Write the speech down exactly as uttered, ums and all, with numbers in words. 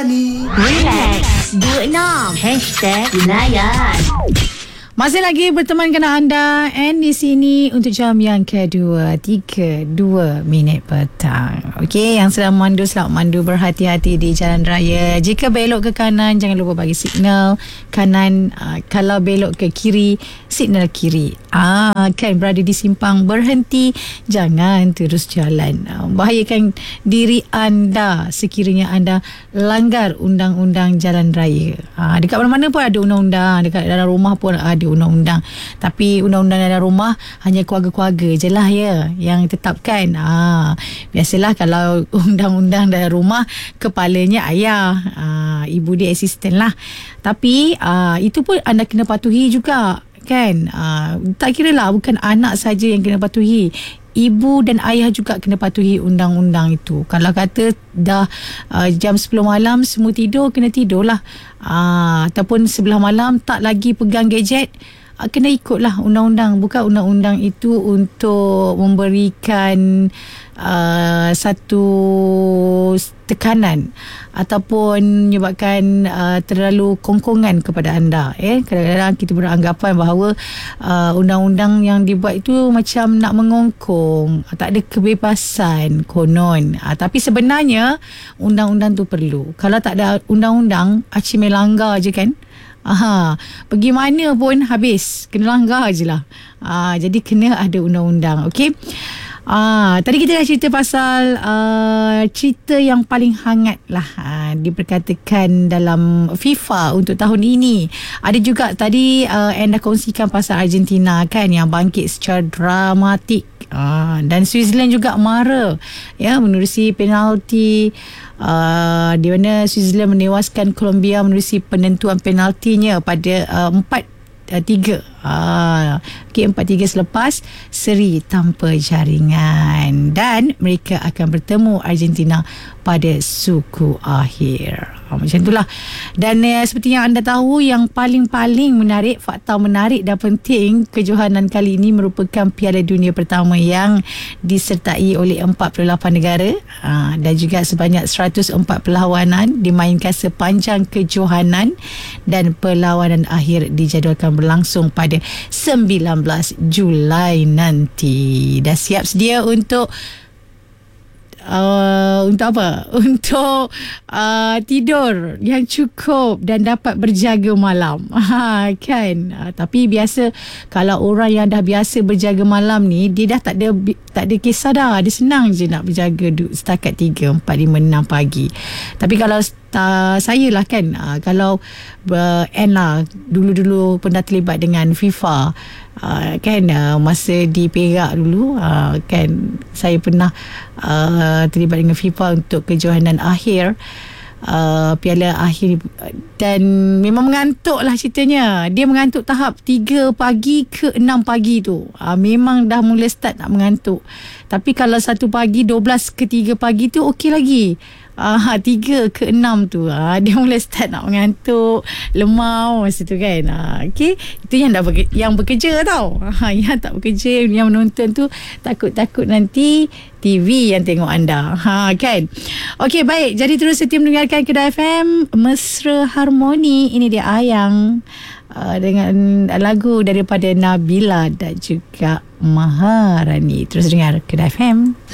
Maharani. Relax dua enam Hashtag Layan. Masih lagi bertemankan anda and di sini untuk jam yang kedua tiga dua minit petang. Okey, yang sedang memandu selamat memandu, berhati-hati di jalan raya. Jika belok ke kanan jangan lupa bagi signal kanan. Uh, kalau belok ke kiri, signal kiri. Ah, kan berada di simpang berhenti, jangan terus jalan. Uh, bahayakan diri anda sekiranya anda langgar undang-undang jalan raya. Uh, dekat mana-mana pun ada undang-undang, dekat dalam rumah pun ada undang-undang, tapi undang-undang dalam rumah hanya keluarga-keluarga je lah ya yang tetapkan. Ha, biasalah kalau undang-undang dalam rumah kepalanya ayah, ha, ibu dia asisten lah, tapi ha, itu pun anda kena patuhi juga kan. Ha, tak kira lah bukan anak saja yang kena patuhi, ibu dan ayah juga kena patuhi undang-undang itu. Kalau kata dah uh, jam sepuluh malam semua tidur, kena tidur lah. Uh, ataupun sebelah malam tak lagi pegang gadget, uh, kena ikutlah undang-undang. Bukan undang-undang itu untuk memberikan uh, satu tekanan ataupun menyebabkan uh, terlalu kongkongan kepada anda. Eh, kadang-kadang kita beranggapan bahawa uh, undang-undang yang dibuat itu macam nak mengongkong, tak ada kebebasan konon. Uh, tapi sebenarnya undang-undang tu perlu. Kalau tak ada undang-undang, aci melanggar je kan. Aha, pergi mana pun habis kena langgar je lah. Uh, jadi kena ada undang-undang. Okey. Ah, tadi kita dah cerita pasal uh, cerita yang paling hangat lah uh, diperkatakan dalam FIFA untuk tahun ini. Ada juga tadi uh, Anda kongsikan pasal Argentina kan, yang bangkit secara dramatik. Uh, dan Switzerland juga mara ya, menerusi penalti uh, di mana Switzerland menewaskan Colombia menerusi penentuan penaltinya pada uh, empat tiga. Ah, okay, empat tiga selepas seri tanpa jaringan, dan mereka akan bertemu Argentina pada suku akhir. Ah, macam itulah. Dan eh, seperti yang anda tahu, yang paling-paling menarik, fakta menarik dan penting, kejohanan kali ini merupakan Piala Dunia pertama yang disertai oleh empat puluh lapan negara, ah, dan juga sebanyak seratus empat perlawanan dimainkan sepanjang kejohanan, dan perlawanan akhir dijadualkan berlangsung pada sembilan belas Julai nanti. Dah siap sedia untuk Uh, untuk apa? Untuk uh, tidur yang cukup dan dapat berjaga malam. Ha, kan? Uh, tapi biasa kalau orang yang dah biasa berjaga malam ni, dia dah tak ada tak ada kisah dah. Dia senang je nak berjaga setakat tiga, empat, lima, enam pagi. Tapi kalau uh, saya lah kan, uh, kalau uh, end lah, dulu-dulu pernah terlibat dengan FIFA. Uh, kan uh, masa di Perak dulu, uh, kan saya pernah uh, terlibat dengan FIFA untuk kejohanan akhir, uh, piala akhir, dan memang mengantuk lah ceritanya. Dia mengantuk tahap tiga pagi ke enam pagi tu, uh, memang dah mula start nak mengantuk. Tapi kalau satu pagi dua belas ke tiga pagi tu okey lagi. Ah, tiga ke enam tu ah, dia mula start nak mengantuk, lemau masa tu kan. Ah, okay. Itu yang dah bekerja, yang bekerja tau. Ah, yang tak bekerja, yang menonton tu takut-takut nanti T V yang tengok anda. Ha, kan. Okey, baik. Jadi terus setia mendengarkan Kedah F M, Mesra Harmoni. Ini dia Ayang uh, dengan lagu daripada Nabila dan juga Maharani. Terus dengar Kedah F M.